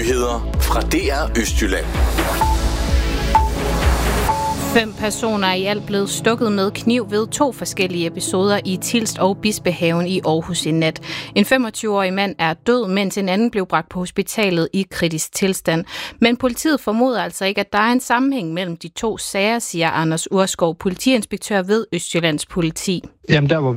Nyheder fra DR Østjylland. 5 personer er i alt blevet stukket med kniv ved 2 forskellige episoder i Tilst og Bispehaven i Aarhus i nat. En 25-årig mand er død, mens en anden blev bragt på hospitalet i kritisk tilstand. Men politiet formoder altså ikke, at der er en sammenhæng mellem de 2 sager, siger Anders Urskov, politiinspektør ved Østjyllands Politi. Jamen der, hvor